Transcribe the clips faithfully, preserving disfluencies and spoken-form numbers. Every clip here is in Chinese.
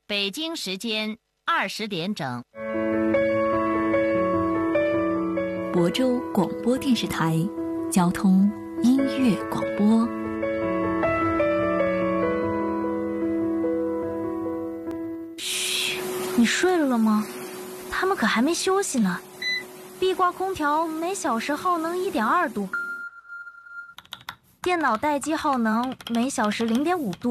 北京时间二十点整。 亳州广播电视台交通音乐广播。 嘘，你睡了吗？他们可还没休息呢。壁挂空调每小时耗能 一点二度，电脑待机耗能每小时 零点五度，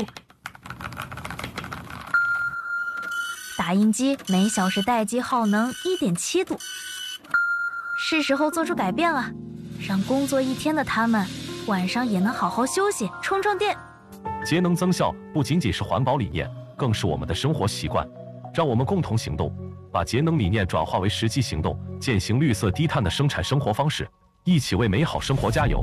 打印机每小时待机耗能 一点七度。是时候做出改变了，让工作一天的他们晚上也能好好休息，充充电。 节能增效不仅仅是环保理念，更是我们的生活习惯。让我们共同行动，把节能理念转化为实际行动，践行绿色低碳的生产生活方式，一起为美好生活加油。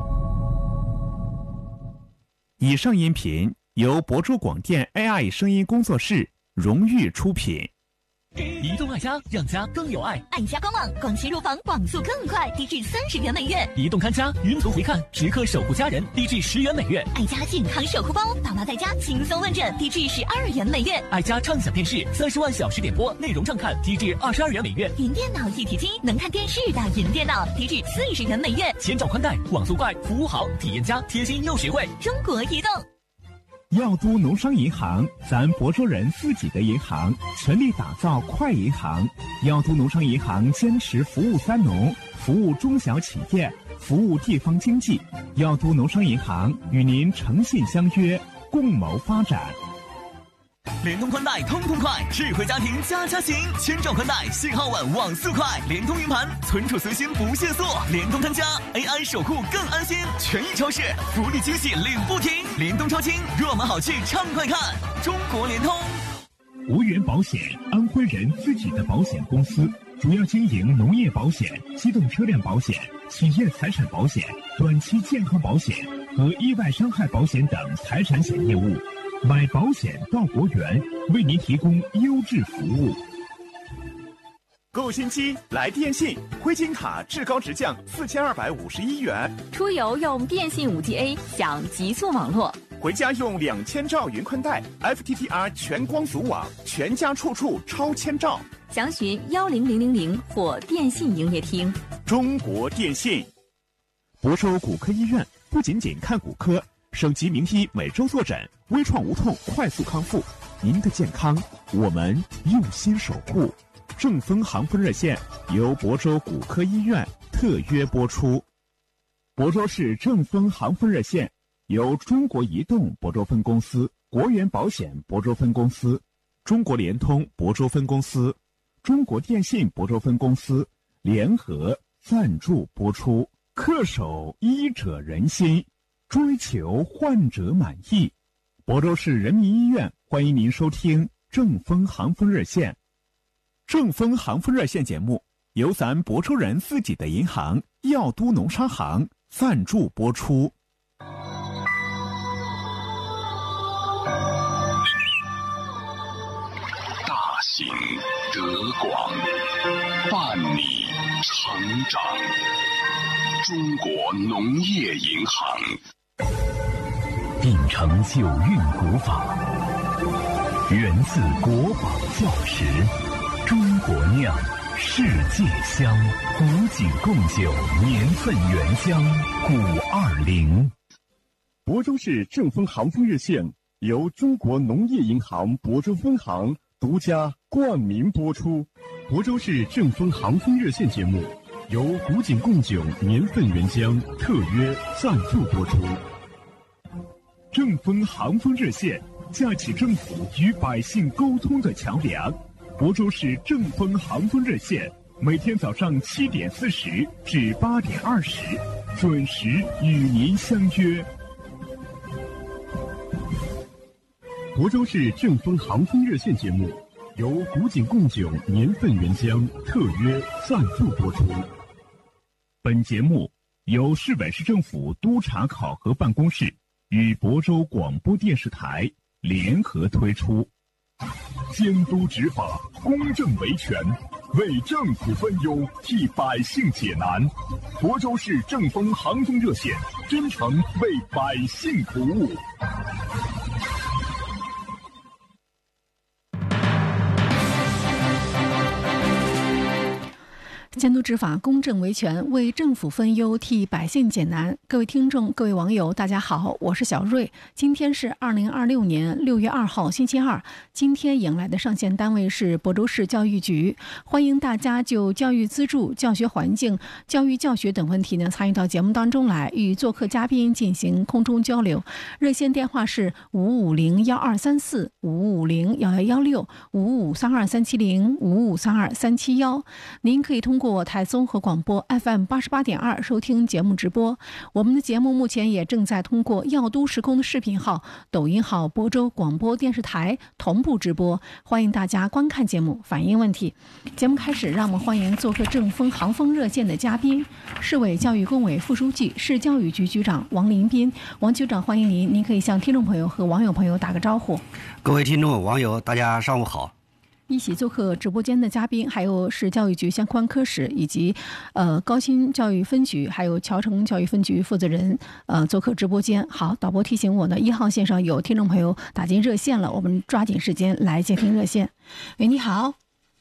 以上音频由亳州广电 A I 声音工作室荣誉出品。 移动爱家，让家更有爱。 爱家官网广西入房网速更快，低至三十元每月； 移动看家，云图回看，时刻守护家人，低至十元每月。 爱家健康守护包，爸妈在家轻松问诊，低至十二元每月。 爱家畅享电视，三十万小时点播，内容畅看，低至二十二元每月。 云电脑一体机，能看电视的云电脑，低至四十元每月。 千兆宽带，网速快，服务好，体验佳，贴心又实惠。 中国移动。 耀都农商银行，咱亳州人自己的银行，全力打造快银行。耀都农商银行坚持服务三农，服务中小企业，服务地方经济。耀都农商银行与您诚信相约，共谋发展。 联通宽带通通快，智慧家庭家家行，千兆宽带，信号稳，网速快，联通云盘，存储随心不限速，联通看家 A I 守护更安心，权益超市福利惊喜领不停，联通超轻，若买好去畅快看，中国联通。 无源保险，安徽人自己的保险公司，主要经营农业保险、机动车辆保险、企业财产保险、短期健康保险和意外伤害保险等财产险业务。买保险到国源，为您提供优质服务。购新机来电信，灰金卡至高直降四千二百五十一元。 出游用电信 五 G A 享极速网络， 回家用两千兆云宽带 F T T R 全光组网，全家处处超千兆。 详询幺零零零零或电信营业厅。 中国电信。亳州骨科医院不仅仅看骨科，省级名医每周坐诊，微创无痛快速康复。您的健康，我们用心守护。正风航风热线由亳州骨科医院特约播出。亳州市正风航风热线由中国移动亳州分公司、国源保险亳州分公司、中国联通亳州分公司、中国电信亳州分公司联合赞助播出。恪守医者仁心，追求患者满意。亳州市人民医院欢迎您收听正风航风热线。正风航风热线节目由咱亳州人自己的银行耀都农商行赞助播出。 大行德广，伴你成长。中国农业银行秉承九韵古法，源自国宝教识，中国酿，世界香，古井贡酒，年份原香，古二零。 亳州市正风航风热线由中国农业银行亳州分行独家冠名播出。亳州市正风航风热线节目由古井贡酒年份原浆特约赞助播出。正风航风热线架起政府与百姓沟通的桥梁。亳州市正风航风热线每天早上七点四十至八点二十准时与您相约。亳州市正风航风热线节目由古井贡酒年份原浆特约赞助播出。本节目由市委市政府督察考核办公室与亳州广播电视台联合推出。监督执法，公正维权，为政府分忧，替百姓解难。亳州市正风航风热线真诚为百姓服务。 监督执法，公正维权，为政府分忧，替百姓解难。各位听众，各位网友，大家好，我是小瑞。今天是二零二六年六月二号，星期二。今天迎来的上线单位是亳州市教育局，欢迎大家就教育资助、教学环境、教育教学等问题呢参与到节目当中来，与做客嘉宾进行空中交流。热线电话是五五零幺二三四、五五零幺幺幺六、五五三二三七零、五五三二三七幺。您可以通过我台综合广播 F M 八十八点二收听节目直播。我们的节目目前也正在通过耀都时空的视频号、抖音号亳州广播电视台同步直播，欢迎大家观看节目，反映问题。节目开始，让我们欢迎做客正风航风热线的嘉宾，市委教育工委副书记、市教育局局长王林斌。王局长，欢迎您，您可以向听众朋友和网友朋友打个招呼。 各位听众网友，大家上午好。 一起做客直播间的嘉宾还有市教育局相关科室以及呃高新教育分局还有侨城教育分局负责人呃做客直播间。好，导播提醒我呢，一号线上有听众朋友打进热线了，我们抓紧时间来接听热线。喂，你好。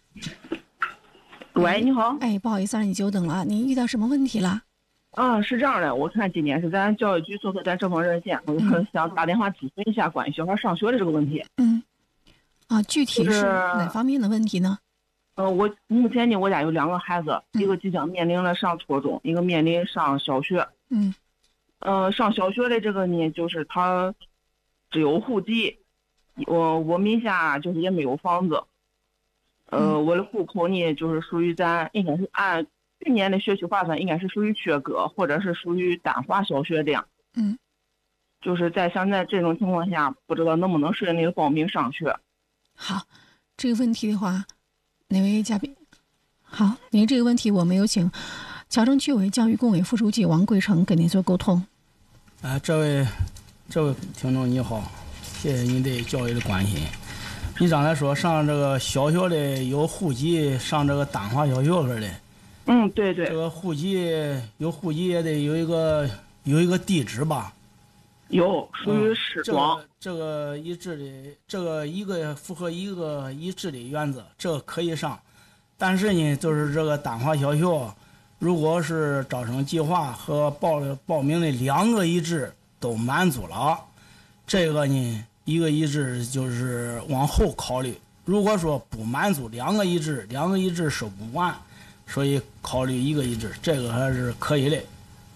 喂，你好。 哎，不好意思让你久等了，您遇到什么问题了？ 啊，是这样的，我看今天是咱教育局做客咱正风热线，我就想打电话咨询一下关于小孩上学的这个问题。 嗯。啊，具体是哪方面的问题呢？ 呃，我目前呢，我家有两个孩子，嗯、一个即将面临了上初中，一个面临上小学。 嗯。 呃，上小学的这个呢，就是他只有户籍，我我名下就是也没有房子。呃， 嗯、 我的户口呢，就是属于咱应该是按去年的学区划算，应该是属于缺格，或者是属于单华小学这样。 嗯。 就是在现在这种情况下，不知道能不能顺利的报名上学。 好，这个问题的话，哪位嘉宾？好，您这个问题我们有请侨城区委教育工委副书记王贵成跟您做沟通。 啊，这位这位听众你好，谢谢您对教育的关心。你刚才说上这个小学的有户籍上这个单华小学似的。 嗯，对对。 这个户籍有户籍也得有一个有一个地址吧？ 有，属于市庄、 嗯。这个这个一致的，这个一个符合一个一致的原则，这个可以上。但是呢，就是这个单华小学，如果是招生计划和报报名的两个一致都满足了，这个呢一个一致就是往后考虑。如果说不满足两个一致，两个一致收不完，所以考虑一个一致，这个还是可以的。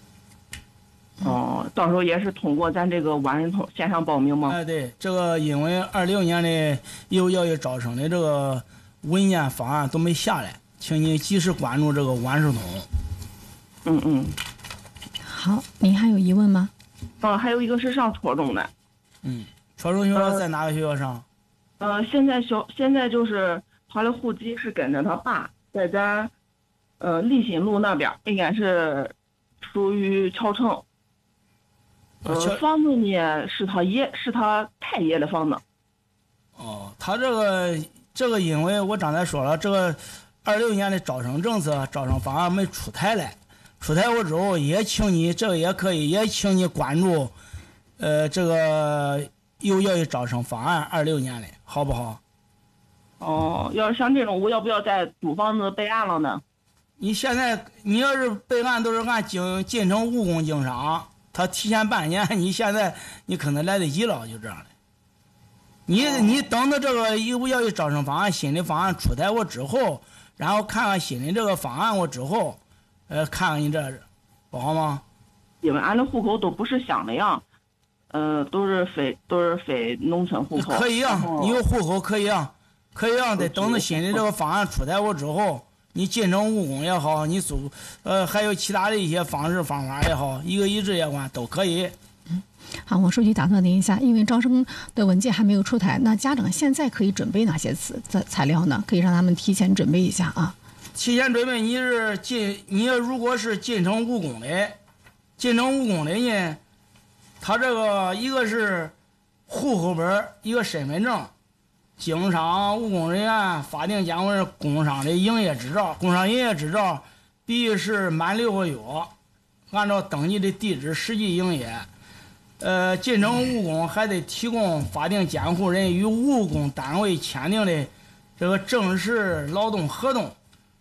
哦，到时候也是通过咱这个万人通线上报名吗？ 哎，对，这个因为二六年的义务教育招生的这个文件方案都没下来，请你及时关注这个万事通。 嗯嗯。 好，您还有疑问吗？ 呃，还有一个是上初中的。 嗯，初中学校在哪个学校上？ 呃，现在小现在就是他的户籍是跟着他爸在咱呃立新路那边，应该是属于侨城。呃，房子呢是他爷，是他太爷的房子。 哦，他这个这个，因为我刚才说了，这个二六年的招生政策、招生方案没出台来，出台过之后，也请你这个也可以，也请你关注，呃，这个义务教育招生方案二六年的，好不好？ 哦，要是像这种，我要不要再租房子备案了呢？ 你现在你要是备案都是按经进城务工经商。他提前半年，你现在你可能来得及了，就这样的。你你等到这个义务教育招生方案新的方案出台过之后，然后看看新的这个方案过之后，呃，看看你这不好吗？ 因为俺的户口都不是乡的呀，呃，都是非都是非农村户口。 可以啊，你有户口可以啊，可以啊，得等到新的这个方案出台过之后。你进城务工也好，你租呃还有其他的一些方式方法也好，一个一致也管都可以。 嗯，好，我书记打断您一下，因为招生的文件还没有出台，那家长现在可以准备哪些材材料呢？可以让他们提前准备一下啊。 提前准备，你是进你如果是进城务工的，进城务工的呢，他这个一个是户口本，一个身份证。经商务工人员法定监管工商的营业执照，工商营业执照必须是满六个月，按照登记的地址实际营业。呃，进城务工还得提供法定监护人与务工单位签订的这个正式劳动合同，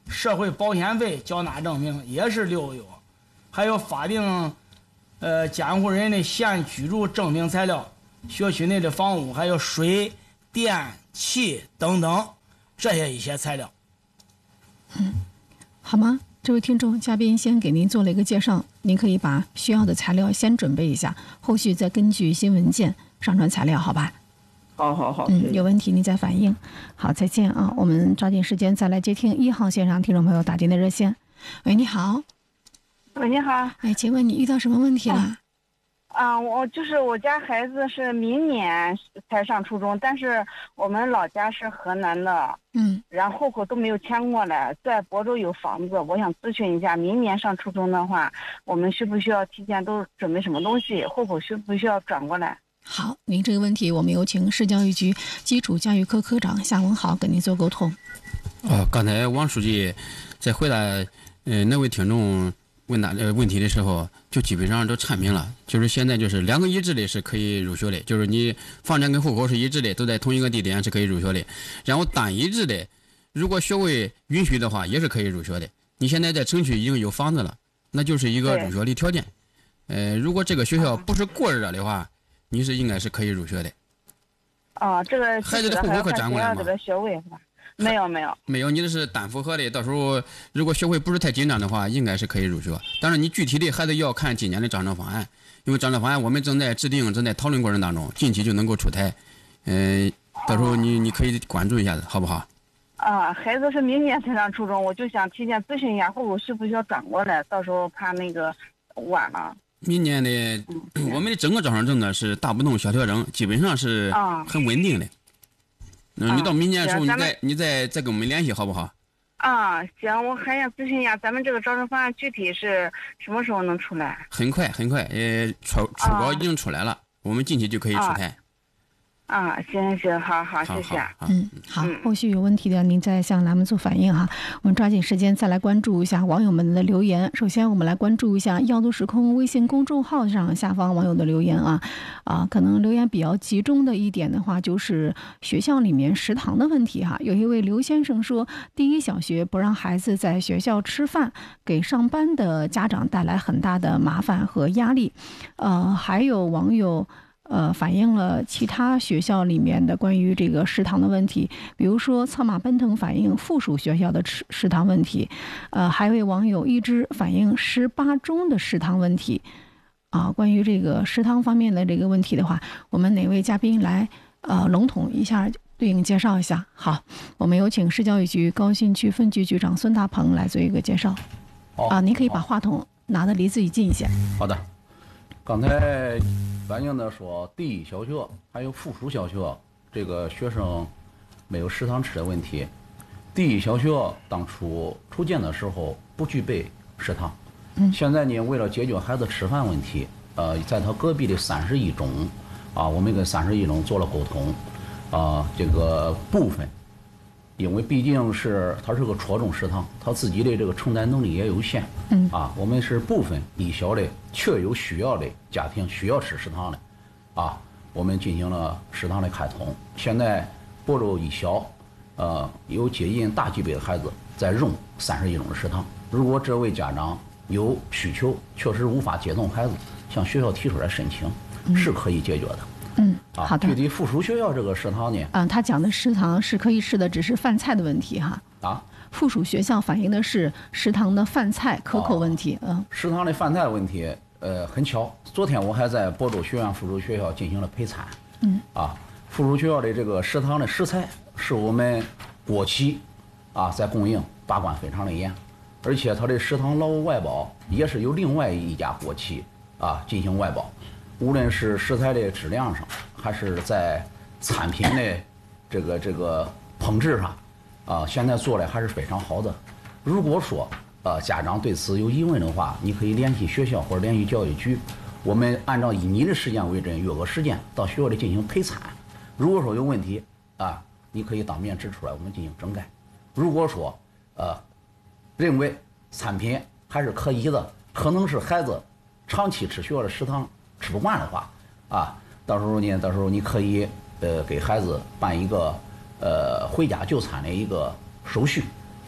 社会保险费缴纳证明也是六个月，还有法定呃监护人的现居住证明材料，学区内的房屋还有水电气等等这些一些材料。 嗯，好吗？这位听众，嘉宾先给您做了一个介绍，您可以把需要的材料先准备一下，后续再根据新文件上传材料，好吧？ 好好好， 嗯，有问题您再反映。好，再见啊！我们抓紧时间再来接听一号线上听众朋友打进的热线。喂，你好。 喂，你好。 哎，请问你遇到什么问题了？ 啊啊，我就是我家孩子是明年才上初中，但是我们老家是河南的， 嗯， 然后户口都没有迁过来，在亳州有房子，我想咨询一下，明年上初中的话，我们需不需要提前都准备什么东西？户口需不需要转过来？ 好，您这个问题我们有请市教育局基础教育科科长夏文豪跟您做沟通。 哦，刚才王书记在回答呃那位听众问答呃问题的时候，就基本上都阐明了，就是现在就是两个一致的是可以入学的，就是你房产跟户口是一致的，都在同一个地点是可以入学的。然后单一致的，如果学位允许的话，也是可以入学的。你现在在城区已经有房子了，那就是一个入学的条件。呃，如果这个学校不是过热的话，你是应该是可以入学的。 哦，这个孩子的户口可转过来吗？ 这个学位是吧？没有没有没有，你这是单符合的。到时候如果学会不是太紧张的话，应该是可以入学。当然，你具体的还得要看今年的章程方案，因为章程方案我们正在制定、正在讨论过程当中，近期就能够出台。嗯、呃，到时候你你可以关注一下子，好不好？ 啊，孩子是明年才上初中，我就想提前咨询一下户口需不需要转过来，到时候怕那个晚了。 明年的、嗯、我们的整个招生政策是大不动小调整，基本上是很稳定的。嗯、啊，你到明年的时候，你再你再再跟我们联系，好不好？ 啊，行，我还想咨询一下，咱们这个招生方案具体是什么时候能出来？ 很快很快，呃，初初稿已经出来了，啊、我们近期就可以出台。 啊啊，行行，好好，谢谢。 嗯，好，后续有问题的您再向栏目组反映哈。我们抓紧时间再来关注一下网友们的留言。首先，我们来关注一下要读时空微信公众号上下方网友的留言啊啊，可能留言比较集中的一点的话，就是学校里面食堂的问题哈。有一位刘先生说，第一小学不让孩子在学校吃饭，给上班的家长带来很大的麻烦和压力。呃，还有网友。呃，反映了其他学校里面的关于这个食堂的问题，比如说策马奔腾反映附属学校的食食堂问题，呃，还有位网友一直反映十八中的食堂问题，啊，关于这个食堂方面的这个问题的话，我们哪位嘉宾来呃笼统一下对应介绍一下？好，我们有请市教育局高新区分局局长孙大鹏来做一个介绍。啊，您可以把话筒拿得离自己近一些。 好的，刚才。反映的说，第一小学还有附属小学这个学生没有食堂吃的问题。第一小学当初初建的时候不具备食堂，嗯，现在呢，为了解决孩子吃饭问题，呃，在他隔壁的三十一中，啊，我们跟三十一中做了沟通，啊，这个部分，因为毕竟是它是个初中食堂，他自己的这个承担能力也有限，嗯，啊，我们是部分一小的确有需要的家庭需要吃食堂的，啊，我们进行了食堂的开通。现在亳州一小，呃，有接近大级别的孩子在用三十一中的食堂。如果这位家长有需求，确实无法接送孩子，向学校提出来申请，嗯、是可以解决的。 嗯，好的。 具体附属学校这个食堂呢？ 嗯，他讲的食堂是可以吃的，只是饭菜的问题哈。 啊， 附属学校反映的是食堂的饭菜可口问题。嗯、哦， 食堂的饭菜问题，呃，很巧，昨天我还在亳州学院附属学校进行了陪餐。嗯，啊，附属学校的这个食堂的食材是我们国企啊在供应，把关非常的严，而且它的食堂劳务外包也是由另外一家国企啊进行外包。无论是食材的质量上，还是在产品的这个这个烹制上，啊，现在做的还是非常好的。如果说呃家长对此有疑问的话，你可以联系学校或者联系教育局，我们按照以你的时间为准，约个时间到学校里进行陪餐。如果说有问题啊，你可以当面指出来，我们进行整改。如果说呃认为产品还是可以的，可能是孩子长期吃学校的食堂吃不惯的话，啊，到时候呢，到时候你可以呃给孩子办一个呃回家就餐的一个手续，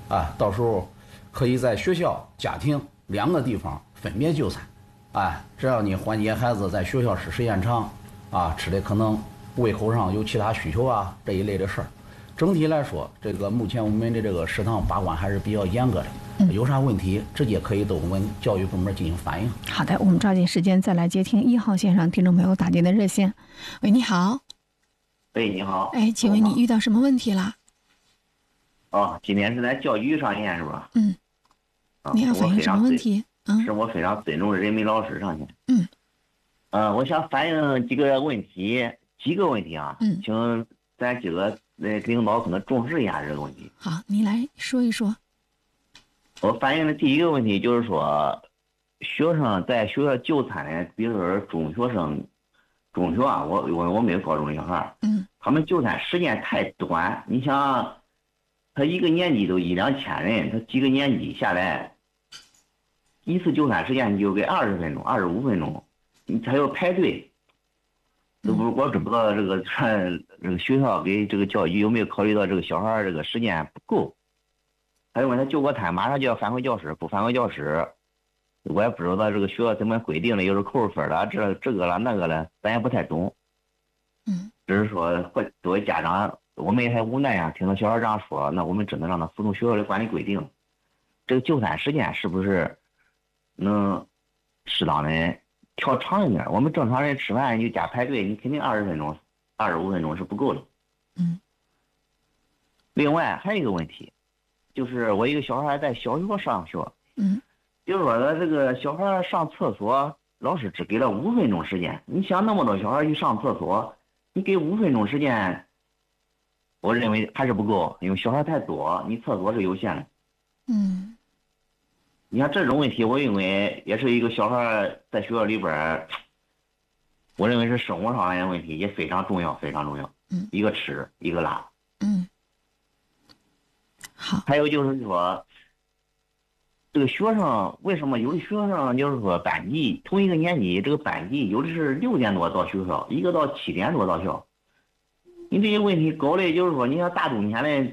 啊，到时候可以在学校、家庭两个地方分别就餐，哎，这样呢缓解孩子在学校吃时间长，啊，吃的可能胃口上有其他需求啊这一类的事儿。整体来说，这个目前我们的这个食堂把关还是比较严格的，嗯、有啥问题直接可以对我们教育部门进行反映。 好的，我们抓紧时间再来接听一号线上听众朋友打进的热线。喂，你好。 喂，你好。 哎，请问你遇到什么问题了？ 哦，今天是在教育上线是吧？ 嗯。 啊、 你要反映什么问题？ 嗯，是我非常尊重的人民老师上线。 嗯。 呃，我想反映几个问题，几个问题啊。 嗯。 请咱几个呃领导可能重视一下这个问题。 好，你来说一说。 我反映的第一个问题就是说，学生在学校就餐的，比如说中学生，中学啊，我我我没有高中的小孩， 嗯， 他们就餐时间太短。你想，他一个年级都一两千人，他几个年级下来，一次就餐时间就给二十分钟、二十五分钟，你还要排队。都不，我知不知道这个这个学校给这个教育有没有考虑到这个小孩这个时间不够？还有问他就过餐，马上就要返回教室，不返回教室，我也不知道这个学校怎么规定的，有时候扣分了，这这个了那个了，咱也不太懂。 嗯， 只是说作为家长，我们也很无奈啊。听到小孩这样说，那我们只能让他服从学校的管理规定。这个就餐时间是不是能适当的调长一点？我们正常人吃饭就加排队，你肯定二十分钟、二十五分钟是不够的。 嗯。 另外还有一个问题。就是我一个小孩在小学上学， 嗯， 比如说他这个小孩上厕所，老师只给了五分钟时间。你想那么多小孩去上厕所，你给五分钟时间，我认为还是不够，因为小孩太多，你厕所是有限的。 嗯， 你看这种问题，我认为也是一个小孩在学校里边，我认为是生活上的问题，也非常重要，非常重要。 嗯， 一个吃，一个拉。 嗯。好， 还有就是说，这个学生为什么有的学生就是说班级同一个年级，这个班级有的是六点多到学校，一个到七点多到校。你这些问题搞的，就是说，你像大冬天的，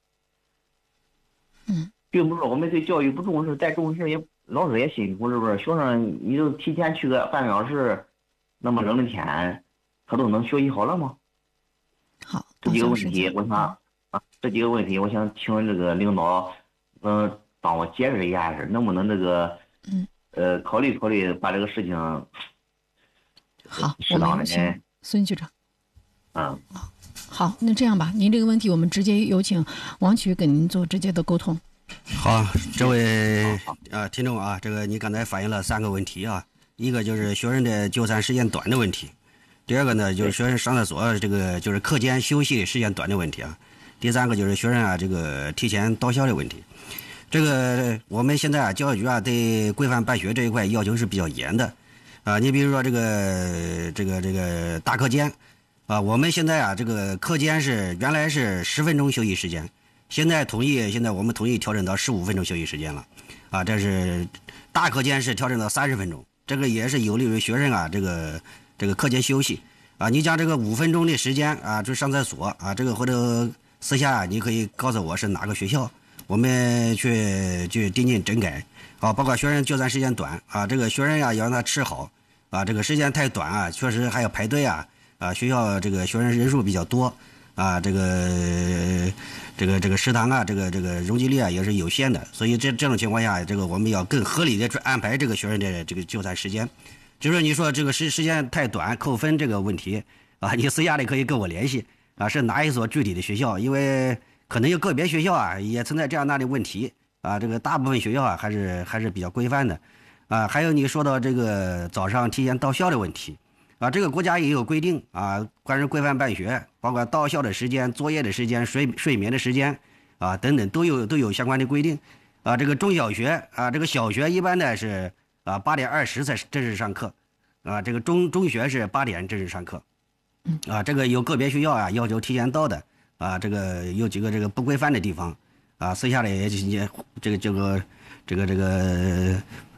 嗯， 并不是说我们对教育不重视，再重视也老师也辛苦，是不是？学生你就提前去个半个小时，那么冷的天，他都能学习好了吗？ 好， 这几个问题，我想。啊，这几个问题，我想请这个领导，嗯，帮我解释一下，是能不能这个， 嗯， 呃，考虑考虑，把这个事情， 好， 适当的， 孙局长， 嗯， 好，那这样吧，您这个问题我们直接有请王局跟您做直接的沟通。 好，这位啊听众啊，这个你刚才反映了三个问题啊，一个就是学生的就餐时间短的问题，第二个呢就是学生上厕所这个就是课间休息时间短的问题啊。第三个就是学生啊，这个提前到校的问题。这个我们现在啊，教育局啊，对规范办学这一块要求是比较严的，啊，你比如说这个这个这个大课间，啊，我们现在啊，这个课间是原来是十分钟休息时间，现在统一现在我们统一调整到十五分钟休息时间了，啊，这是大课间是调整到三十分钟，这个也是有利于学生啊，这个这个课间休息，啊，你讲这个五分钟的时间啊，就上厕所啊，这个或者。私下你可以告诉我是哪个学校，我们去去订进整改啊，包括学生就餐时间短啊，这个学生呀要让他吃好啊，这个时间太短啊，确实还要排队啊啊，学校这个学生人数比较多啊，这个这个这个食堂啊，这个这个容积率啊也是有限的，所以这这种情况下，这个我们要更合理的去安排这个学生的这个就餐时间。就是你说这个时时间太短扣分这个问题啊，你私下里可以跟我联系。啊，是哪一所具体的学校？因为可能有个别学校啊，也存在这样那的问题啊。这个大部分学校啊，还是还是比较规范的，啊。还有你说到这个早上提前到校的问题，啊，这个国家也有规定啊，关于规范办学，包括到校的时间、作业的时间、睡睡眠的时间，啊等等都有都有相关的规定，啊。这个中小学啊，这个小学一般呢是啊八点二十才正式上课，啊，这个中中学是八点正式上课。啊，这个有个别学校啊要求提前到的啊，这个有几个这个不规范的地方啊，私下里也也这个这个这个这个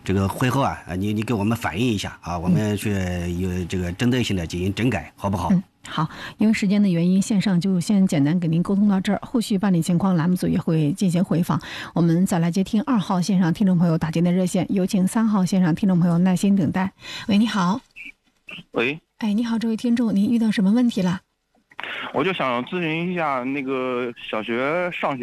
这个会后啊，你你给我们反映一下啊，我们去有这个针对性的进行整改，好不好？ 嗯，好，因为时间的原因，线上就先简单给您沟通到这儿，后续办理情况栏目组也会进行回访。我们再来接听二号线上听众朋友打进的热线，有请三号线上听众朋友耐心等待。喂，你好。 喂。 哎，你好，这位听众，您遇到什么问题了？ 我就想咨询一下那个小学上学